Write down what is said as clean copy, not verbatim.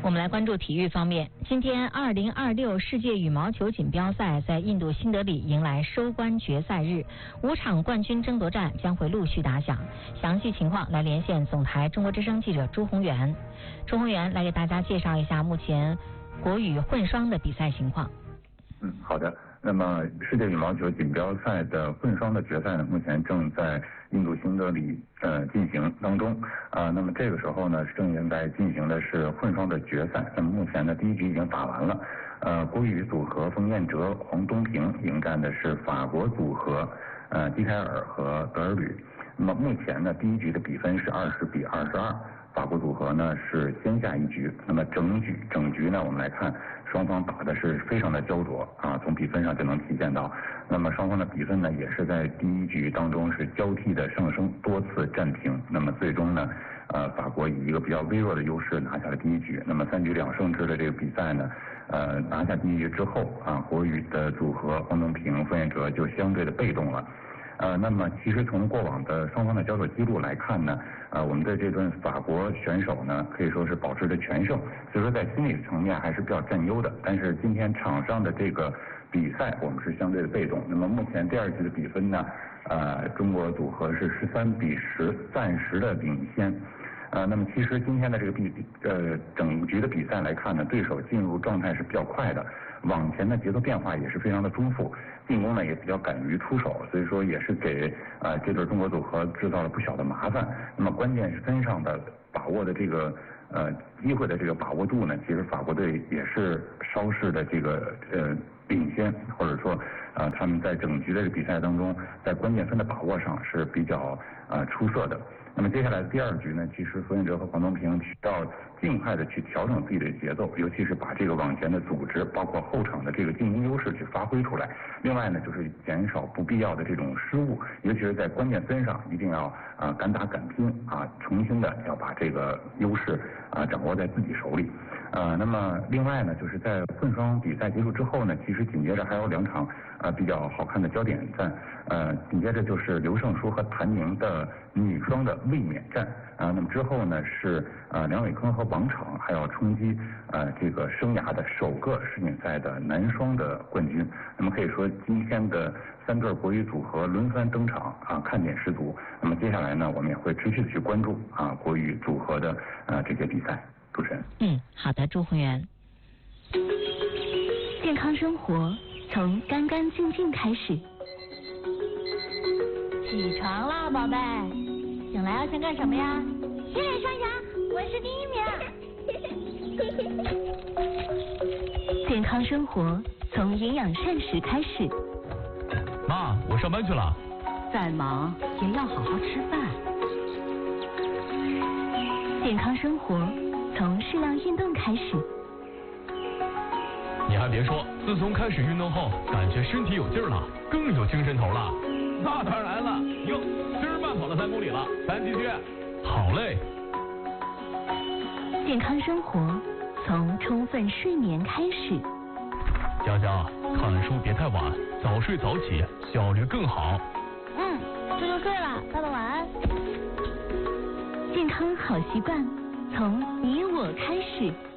我们来关注体育方面。今天2026世界羽毛球锦标赛在印度新德里迎来收官决赛日，5场冠军争夺战将会陆续打响。详细情况来连线总台中国之声记者朱宏元。朱宏元来给大家介绍一下目前国羽混双的比赛情况。 好的。那么世界羽毛球锦标赛的混双的决赛呢，目前正在印度新德里进行当中那么这个时候呢，正在进行的是混双的决赛。那么目前呢，第一局已经打完了。国羽组合冯彦哲、黄东萍迎战的是法国组合蒂凯尔和德尔吕。那么目前呢，第一局的比分是20-22。法国组合呢是先下一局。那么整局呢，我们来看双方打的是非常的焦灼从比分上就能体现到。那么双方的比分呢，也是在第一局当中是交替的上升，多次战平。那么最终呢，法国以一个比较微弱的优势拿下了第一局。那么3局2胜制的这个比赛呢，拿下第一局之后国羽的组合黄东萍、冯彦哲就相对的被动了。那么其实从过往的双方的交手记录来看呢，我们的这顿法国选手呢可以说是保持着全胜，所以说在心理层面还是比较占优的。但是今天场上的这个比赛我们是相对的被动。那么目前第二局的比分呢，中国组合是13-10，暂时的领先。那么其实今天的这个整局的比赛来看呢，对手进入状态是比较快的，往前的节奏变化也是非常的丰富，进攻呢也比较敢于出手，所以说也是给这对中国组合制造了不小的麻烦。那么关键是分上的把握的这个机会的这个把握度呢，其实法国队也是稍事的这个领先，或者说他们在整局的这个比赛当中，在关键分的把握上是比较出色的。那么接下来第二局呢，其实冯彦哲和黄东萍需要尽快的去调整自己的节奏，尤其是把这个往前的组织，包括后场的这个进攻优势去发挥出来。另外呢，就是减少不必要的这种失误，尤其是在关键分上一定要敢打敢拼重新的要把这个优势掌握在自己手里。那么另外呢，就是在混双比赛结束之后呢，其实紧接着还有2场比较好看的焦点战。紧接着就是刘胜书和谭宁的女双的卫冕战那么之后呢是梁伟铿和王昶还要冲击这个生涯的首个世锦赛的男双的冠军。那么可以说今天的3对国羽组合轮番登场看点十足。那么接下来呢，我们也会持续的去关注国羽组合的这些比赛。主持人。 好的，朱宏元。 健康生活从干干净净开始。 起床啦，宝贝！醒来要先干什么呀？ 洗脸刷牙，我是第1名。 健康生活从营养膳食开始。 妈，我上班去了。 再忙也要好好吃饭。健康生活从适量运动开始。 你还别说，自从开始运动后，感觉身体有劲儿了，更有精神头了。 那当然了，哟，今儿慢跑了3公里了，咱继续。 好嘞。 健康生活从充分睡眠开始。 佳佳，看书别太晚，早睡早起，效率更好。 这就睡了，爸爸晚安。 健康好习惯从你我开始。